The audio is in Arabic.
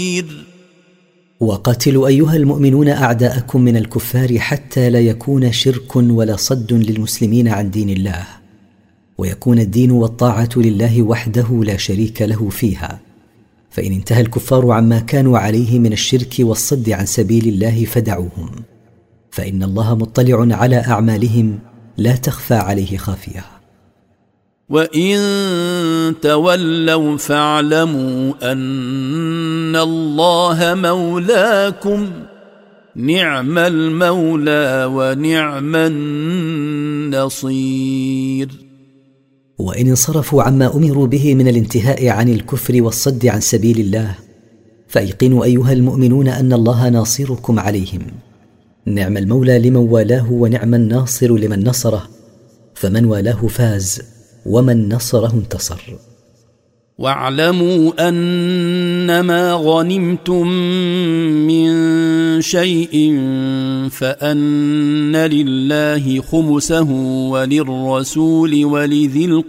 وقاتلوا أيها المؤمنون أعداءكم من الكفار حتى لا يكون شرك ولا صد للمسلمين عن دين الله، ويكون الدين والطاعة لله وحده لا شريك له فيها. فإن انتهى الكفار عما كانوا عليه من الشرك والصد عن سبيل الله فدعوهم، فإن الله مطلع على أعمالهم لا تخفى عليه خافية. وإن تولوا فاعلموا أن الله مولاكم نعم المولى ونعم النصير. وإن انصرفوا عما أمروا به من الانتهاء عن الكفر والصد عن سبيل الله فأيقنوا أيها المؤمنون أن الله ناصركم عليهم، نعم المولى لمن والاه ونعم الناصر لمن نصره، فمن والاه فاز ومن نصره انتصر. واعلموا أنما غنمتم من شيء فأن لله خمسه وللرسول ولذي